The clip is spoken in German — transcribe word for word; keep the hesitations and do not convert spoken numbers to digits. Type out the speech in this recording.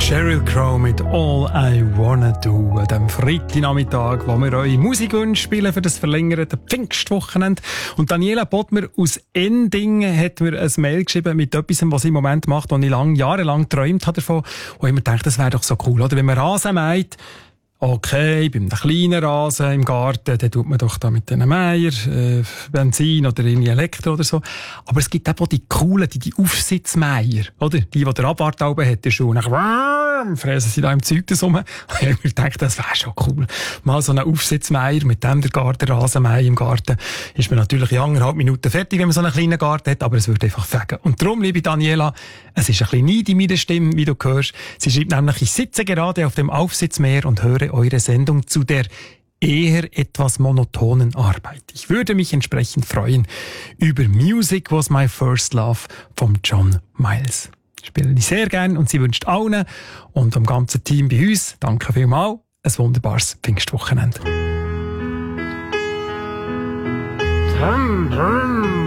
Sheryl Crow mit All I Wanna Do an diesem Freitagnachmittag, wo wir eure Musikwünsche spielen für das verlängerte Pfingstwochenende. Und Daniela Bodmer aus Endingen hat mir ein Mail geschrieben mit etwas, was sie im Moment macht, was ich lang, jahrelang geträumt habe davon. Und ich mir gedacht, das wäre doch so cool, oder? Wenn man Rasen mäht, okay, beim kleinen Rasen im Garten, dann tut man doch da mit den Meier, äh, Benzin oder irgendwie Elektro oder so. Aber es gibt auch die coolen, die, die Aufsitzmeier, oder? Die, die der Abwart oben hat, der Schuh. Dann fräsen sie da im Zeug rum. Und ich hab mir gedacht, das wäre schon cool. Mal so einen Aufsitzmeier, mit dem der Garten, Rasenmeier im Garten, ist man natürlich in anderthalb Minuten fertig, wenn man so einen kleinen Garten hat, aber es würde einfach fegen. Und darum, liebe Daniela, es ist ein bisschen Neid in meiner Stimme, wie du hörst. Sie schreibt nämlich, ich sitze gerade auf dem Aufsitzmeer und höre eure Sendung zu der eher etwas monotonen Arbeit. Ich würde mich entsprechend freuen über Music Was My First Love von John Miles. Spiele ich sehr gern und sie wünscht allen und dem ganzen Team bei uns, danke vielmals, ein wunderbares Pfingstwochenende.